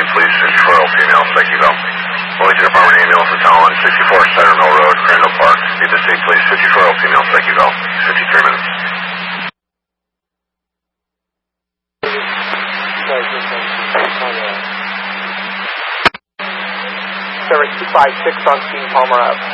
scene, please. 64 female, thank you, go. Wellington Department ambulance is on 64 Center Mill Road, Crandall Park. Need the scene, please. 54 female, thank you, go. 53 minutes. 7256 on scene, Palmer up.